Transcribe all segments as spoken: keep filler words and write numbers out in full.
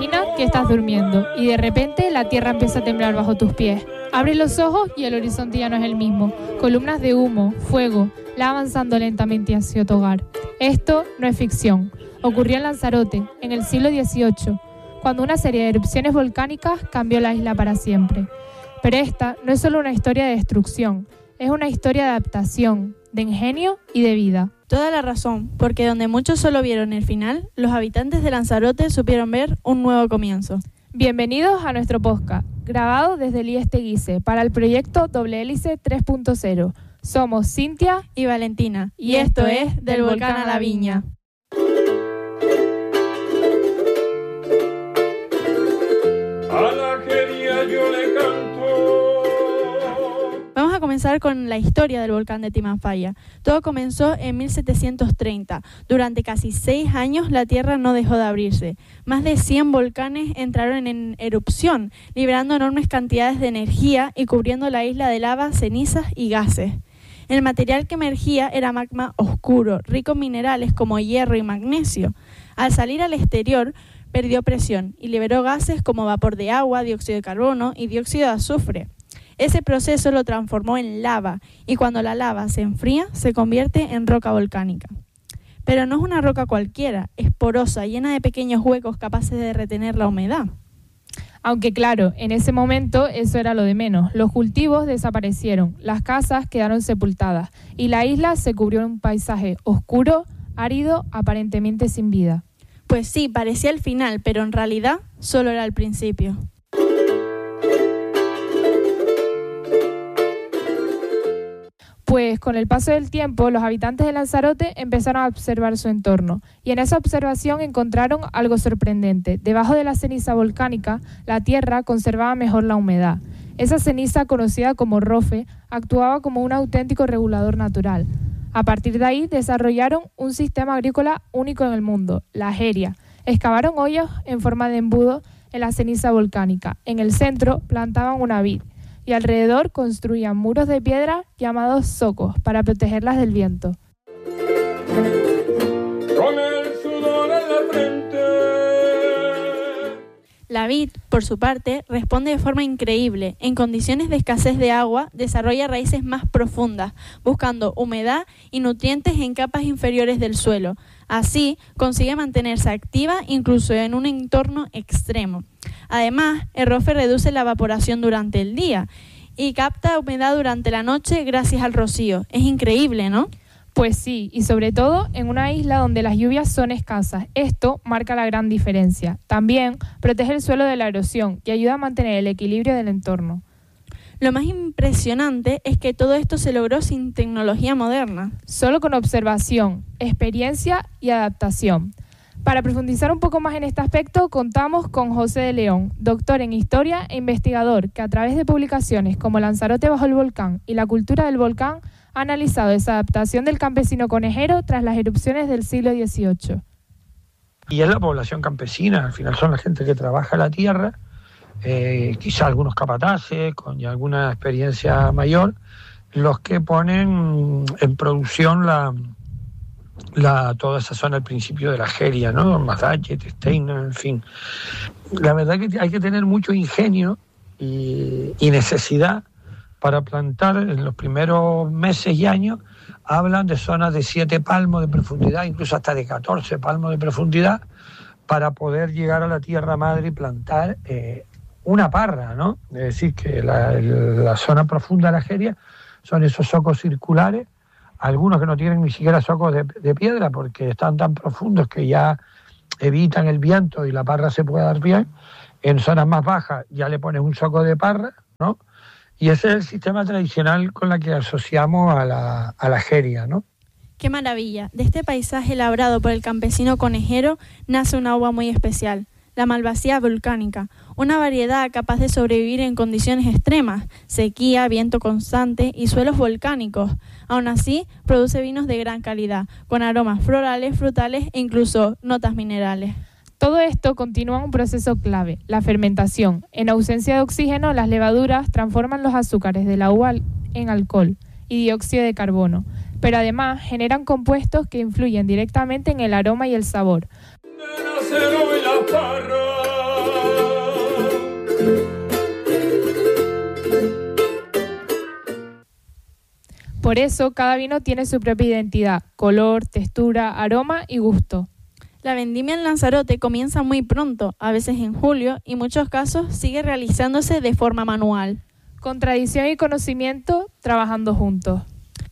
Imagina que estás durmiendo y de repente la tierra empieza a temblar bajo tus pies. Abres los ojos y el horizonte ya no es el mismo. Columnas de humo, fuego, la avanzando lentamente hacia tu hogar. Esto no es ficción. Ocurrió en Lanzarote, en el siglo dieciocho, cuando una serie de erupciones volcánicas cambió la isla para siempre. Pero esta no es solo una historia de destrucción, es una historia de adaptación, de ingenio y de vida. Toda la razón, porque donde muchos solo vieron el final, los habitantes de Lanzarote supieron ver un nuevo comienzo. Bienvenidos a nuestro podcast, grabado desde el I E S Teguise para el proyecto Doble Hélice tres punto cero. Somos Cintia y Valentina, y esto es Del Volcán a la Viña. A la quería yo le canto. Vamos a comenzar con la historia del volcán de Timanfaya. Todo comenzó en mil setecientos treinta. Durante casi seis años la tierra no dejó de abrirse. Más de cien volcanes entraron en erupción, liberando enormes cantidades de energía y cubriendo la isla de lava, cenizas y gases. El material que emergía era magma oscuro, rico en minerales como hierro y magnesio. Al salir al exterior, perdió presión y liberó gases como vapor de agua, dióxido de carbono y dióxido de azufre. Ese proceso lo transformó en lava y cuando la lava se enfría se convierte en roca volcánica. Pero no es una roca cualquiera, es porosa, llena de pequeños huecos capaces de retener la humedad. Aunque claro, en ese momento eso era lo de menos. Los cultivos desaparecieron, las casas quedaron sepultadas y la isla se cubrió en un paisaje oscuro, árido, aparentemente sin vida. Pues sí, parecía el final, pero en realidad solo era el principio. Pues con el paso del tiempo, los habitantes de Lanzarote empezaron a observar su entorno y en esa observación encontraron algo sorprendente. Debajo de la ceniza volcánica, la tierra conservaba mejor la humedad. Esa ceniza, conocida como rofe, actuaba como un auténtico regulador natural. A partir de ahí desarrollaron un sistema agrícola único en el mundo, la jeria. Excavaron hoyos en forma de embudo en la ceniza volcánica. En el centro plantaban una vid y alrededor construían muros de piedra llamados zocos para protegerlas del viento. Con el sudor en la frente. La vid, por su parte, responde de forma increíble. En condiciones de escasez de agua, desarrolla raíces más profundas, buscando humedad y nutrientes en capas inferiores del suelo. Así, consigue mantenerse activa incluso en un entorno extremo. Además, el rofe reduce la evaporación durante el día y capta humedad durante la noche gracias al rocío. Es increíble, ¿no? Pues sí, y sobre todo en una isla donde las lluvias son escasas. Esto marca la gran diferencia. También protege el suelo de la erosión y ayuda a mantener el equilibrio del entorno. Lo más impresionante es que todo esto se logró sin tecnología moderna. Solo con observación, experiencia y adaptación. Para profundizar un poco más en este aspecto, contamos con José de León, doctor en Historia e investigador que a través de publicaciones como Lanzarote bajo el volcán y la cultura del volcán ha analizado esa adaptación del campesino conejero tras las erupciones del siglo dieciocho. Y es la población campesina, al final son la gente que trabaja la tierra, eh, quizá algunos capataces con ya alguna experiencia mayor, los que ponen en producción la... La, toda esa zona al principio de la jeria, ¿no? Mazallet, Steiner, en fin. La verdad que hay que tener mucho ingenio y, y necesidad para plantar. En los primeros meses y años hablan de zonas de siete palmos de profundidad, incluso hasta de catorce palmos de profundidad, para poder llegar a la tierra madre y plantar eh, una parra, ¿no? Es decir, que la, la zona profunda de la jeria son esos zocos circulares, algunos que no tienen ni siquiera zocos de, de piedra porque están tan profundos que ya evitan el viento y la parra se puede dar bien. En zonas más bajas ya le pones un zoco de parra, ¿no? Y ese es el sistema tradicional con la que asociamos a la, a la jeria, ¿no? ¡Qué maravilla! De este paisaje labrado por el campesino conejero nace una uva muy especial, la malvasía volcánica, una variedad capaz de sobrevivir en condiciones extremas, sequía, viento constante y suelos volcánicos. Aún así, produce vinos de gran calidad, con aromas florales, frutales e incluso notas minerales. Todo esto continúa un proceso clave, la fermentación. En ausencia de oxígeno, las levaduras transforman los azúcares de la uva en alcohol y dióxido de carbono, pero además generan compuestos que influyen directamente en el aroma y el sabor. De la cero y la parra. Por eso, cada vino tiene su propia identidad, color, textura, aroma y gusto. La vendimia en Lanzarote comienza muy pronto, a veces en julio, y en muchos casos sigue realizándose de forma manual. Con tradición y conocimiento, trabajando juntos.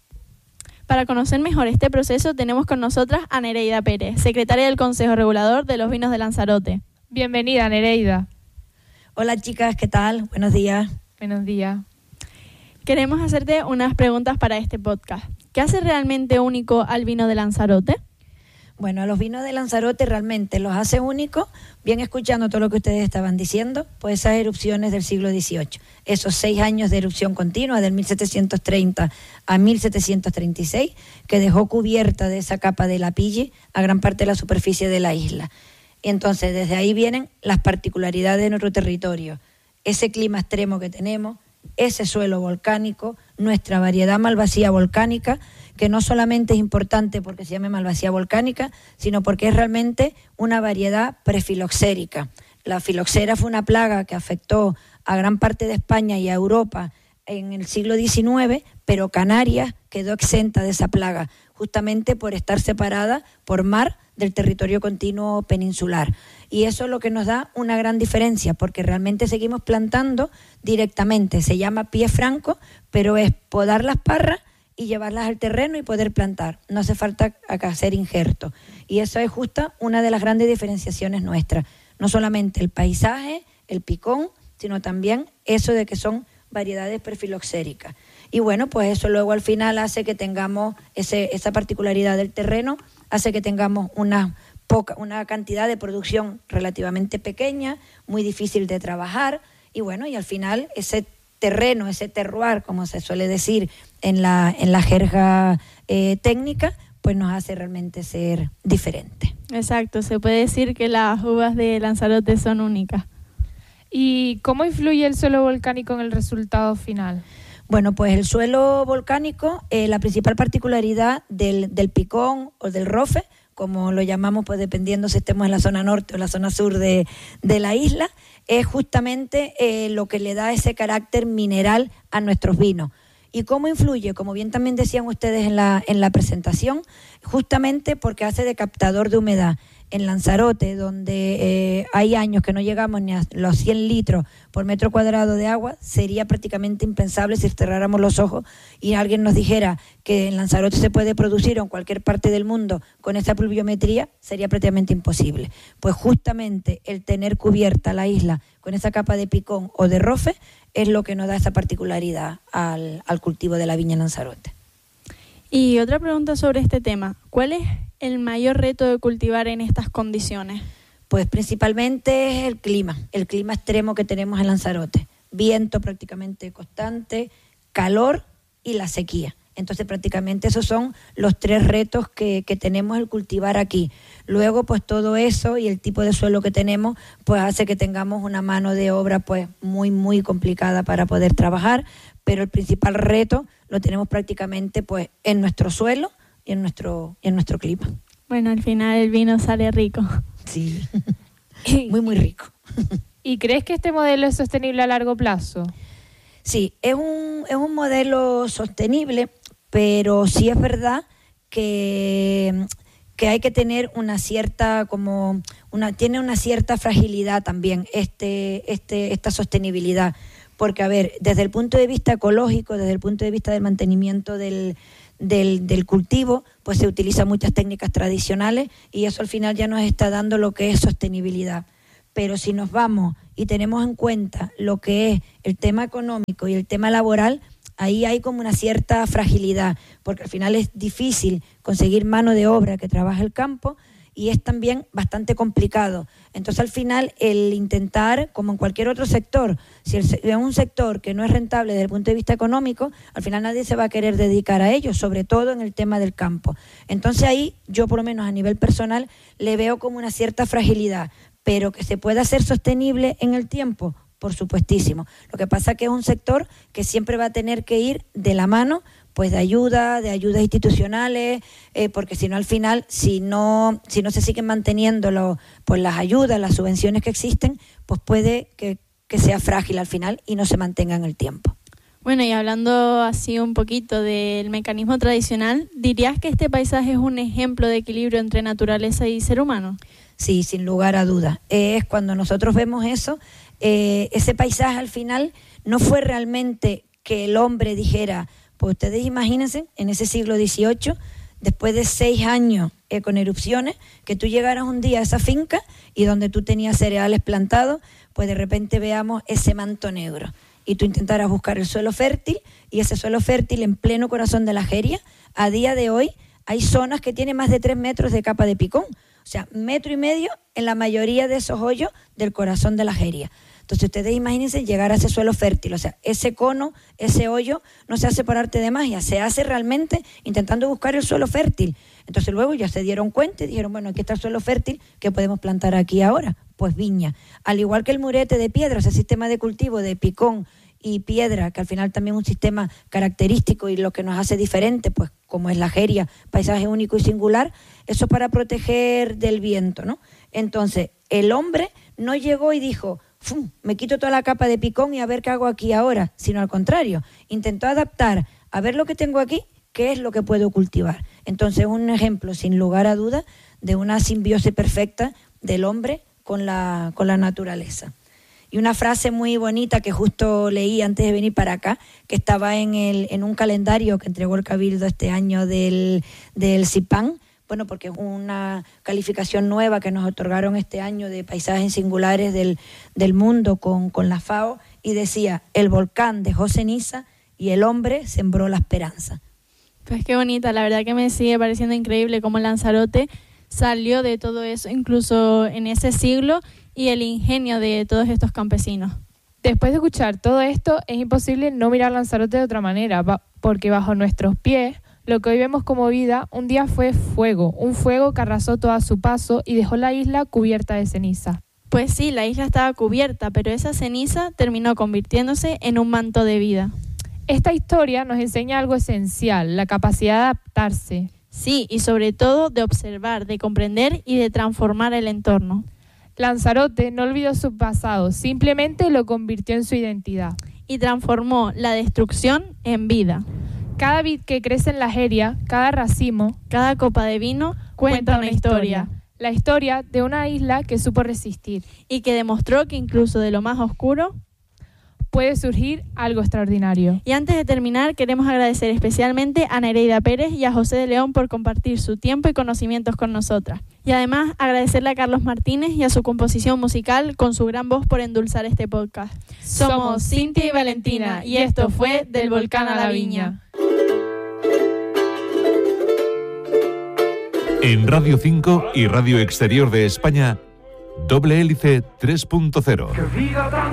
Para conocer mejor este proceso tenemos con nosotras a Nereida Pérez, secretaria del Consejo Regulador de los Vinos de Lanzarote. Bienvenida, Nereida. Hola chicas, ¿qué tal? Buenos días. Buenos días. Queremos hacerte unas preguntas para este podcast. ¿Qué hace realmente único al vino de Lanzarote? Bueno, a los vinos de Lanzarote realmente los hace únicos, bien escuchando todo lo que ustedes estaban diciendo, pues esas erupciones del siglo dieciocho, esos seis años de erupción continua, del mil setecientos treinta a mil setecientos treinta y seis, que dejó cubierta de esa capa de la pille a gran parte de la superficie de la isla. Y entonces desde ahí vienen las particularidades de nuestro territorio, ese clima extremo que tenemos, ese suelo volcánico, nuestra variedad malvasía volcánica, que no solamente es importante porque se llame malvasía volcánica, sino porque es realmente una variedad prefiloxérica. La filoxera fue una plaga que afectó a gran parte de España y a Europa en el siglo diecinueve, pero Canarias quedó exenta de esa plaga, justamente por estar separada por mar del territorio continuo peninsular. Y eso es lo que nos da una gran diferencia, porque realmente seguimos plantando directamente. Se llama pie franco, pero es podar las parras y llevarlas al terreno y poder plantar. No hace falta acá hacer injertos. Y eso es justa una de las grandes diferenciaciones nuestras. No solamente el paisaje, el picón, sino también eso de que son variedades perfiloxéricas. Y bueno, pues eso luego al final hace que tengamos ese, esa particularidad del terreno, hace que tengamos una, poca, una cantidad de producción relativamente pequeña, muy difícil de trabajar, y bueno, y al final ese terreno, ese terroir, como se suele decir en la, en la jerga eh, técnica, pues nos hace realmente ser diferentes. Exacto, se puede decir que las uvas de Lanzarote son únicas. ¿Y cómo influye el suelo volcánico en el resultado final? Bueno, pues el suelo volcánico, eh, la principal particularidad del, del picón o del rofe, como lo llamamos, pues dependiendo si estemos en la zona norte o la zona sur de, de la isla, es justamente eh, lo que le da ese carácter mineral a nuestros vinos. ¿Y cómo influye? Como bien también decían ustedes en la, en la presentación, justamente porque hace de captador de humedad. En Lanzarote, donde eh, hay años que no llegamos ni a los cien litros por metro cuadrado de agua, sería prácticamente impensable si cerráramos los ojos y alguien nos dijera que en Lanzarote se puede producir o en cualquier parte del mundo con esa pluviometría, sería prácticamente imposible. Pues justamente el tener cubierta la isla con esa capa de picón o de rofe es lo que nos da esa particularidad al, al cultivo de la viña en Lanzarote. Y otra pregunta sobre este tema, ¿cuál es el mayor reto de cultivar en estas condiciones? Pues principalmente es el clima, el clima extremo que tenemos en Lanzarote. Viento prácticamente constante, calor y la sequía. Entonces prácticamente esos son los tres retos que, que tenemos el cultivar aquí. Luego pues todo eso y el tipo de suelo que tenemos pues hace que tengamos una mano de obra pues muy muy complicada para poder trabajar, pero el principal reto lo tenemos prácticamente pues en nuestro suelo y en nuestro, y en nuestro clima. Bueno, al final el vino sale rico. Sí, muy muy rico. ¿Y crees que este modelo es sostenible a largo plazo? Sí, es un, es un modelo sostenible, pero sí es verdad que, que hay que tener una cierta, como una, tiene una cierta fragilidad también este, este, esta sostenibilidad. Porque, a ver, desde el punto de vista ecológico, desde el punto de vista del mantenimiento del, del, del cultivo, pues se utilizan muchas técnicas tradicionales y eso al final ya nos está dando lo que es sostenibilidad. Pero si nos vamos y tenemos en cuenta lo que es el tema económico y el tema laboral, ahí hay como una cierta fragilidad, porque al final es difícil conseguir mano de obra que trabaje el campo y es también bastante complicado. Entonces al final el intentar, como en cualquier otro sector, si es un sector que no es rentable desde el punto de vista económico, al final nadie se va a querer dedicar a ello, sobre todo en el tema del campo. Entonces ahí yo por lo menos a nivel personal le veo como una cierta fragilidad, pero que se pueda hacer sostenible en el tiempo, por supuestísimo. Lo que pasa es que es un sector que siempre va a tener que ir de la mano pues de ayuda, de ayudas institucionales, eh, porque si no al final, si no, si no se siguen manteniendo lo, pues las ayudas, las subvenciones que existen, pues puede que, que sea frágil al final y no se mantenga en el tiempo. Bueno, y hablando así un poquito del mecanismo tradicional, ¿dirías que este paisaje es un ejemplo de equilibrio entre naturaleza y ser humano? Sí, sin lugar a dudas. Es cuando nosotros vemos eso, eh, ese paisaje al final no fue realmente que el hombre dijera, pues ustedes imagínense, en ese siglo dieciocho, después de seis años eh, con erupciones, que tú llegaras un día a esa finca y donde tú tenías cereales plantados, pues de repente veamos ese manto negro. Y tú intentaras buscar el suelo fértil, y ese suelo fértil en pleno corazón de la Jeria, a día de hoy hay zonas que tienen más de tres metros de capa de picón, o sea, metro y medio en la mayoría de esos hoyos del corazón de la Jeria. Entonces ustedes imagínense llegar a ese suelo fértil, o sea, ese cono, ese hoyo no se hace por arte de magia, se hace realmente intentando buscar el suelo fértil. Entonces luego ya se dieron cuenta y dijeron, bueno, aquí está el suelo fértil, ¿qué podemos plantar aquí ahora? Pues viña. Al igual que el murete de piedra, ese sistema de cultivo de picón y piedra, que al final también es un sistema característico y lo que nos hace diferente, pues como es la Jeria, paisaje único y singular, eso para proteger del viento, ¿no? Entonces, el hombre no llegó y dijo, ¡fum!, me quito toda la capa de picón y a ver qué hago aquí ahora, sino al contrario, intentó adaptar a ver lo que tengo aquí, qué es lo que puedo cultivar. Entonces, un ejemplo, sin lugar a duda, de una simbiosis perfecta del hombre con la, con la naturaleza. Y una frase muy bonita que justo leí antes de venir para acá, que estaba en, el, en un calendario que entregó el Cabildo este año del, del CIPAN, bueno, porque es una calificación nueva que nos otorgaron este año de paisajes singulares del, del mundo con, con la FAO, y decía, el volcán dejó ceniza y el hombre sembró la esperanza. Pues qué bonita, la verdad que me sigue pareciendo increíble cómo Lanzarote salió de todo eso, incluso en ese siglo, y el ingenio de todos estos campesinos. Después de escuchar todo esto, es imposible no mirar Lanzarote de otra manera, porque bajo nuestros pies, lo que hoy vemos como vida, un día fue fuego, un fuego que arrasó todo a su paso y dejó la isla cubierta de ceniza. Pues sí, la isla estaba cubierta, pero esa ceniza terminó convirtiéndose en un manto de vida. Esta historia nos enseña algo esencial, la capacidad de adaptarse. Sí, y sobre todo de observar, de comprender y de transformar el entorno. Lanzarote no olvidó su pasado, simplemente lo convirtió en su identidad. Y transformó la destrucción en vida. Cada vid que crece en la Jeria, cada racimo, cada copa de vino cuenta, cuenta una historia. historia. La historia de una isla que supo resistir. Y que demostró que incluso de lo más oscuro puede surgir algo extraordinario. Y antes de terminar, queremos agradecer especialmente a Nereida Pérez y a José de León por compartir su tiempo y conocimientos con nosotras. Y además agradecerle a Carlos Martínez y a su composición musical con su gran voz por endulzar este podcast. Somos Cintia y Valentina y esto fue Del Volcán a la Viña. En Radio cinco y Radio Exterior de España, Doble Hélice tres punto cero.